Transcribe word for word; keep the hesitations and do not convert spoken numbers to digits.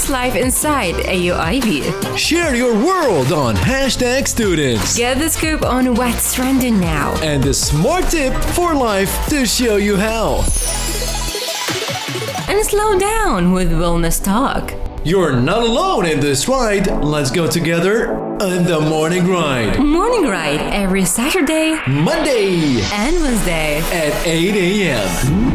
Students Life inside A U I B. Share your world on hashtag students. Get the scoop on what's trending now. And the smart tip for life to show you how. And slow down with wellness talk. You're not alone in this ride. Let's go together on the Morning Ride. Morning Ride every Saturday, Monday and Wednesday at eight a.m.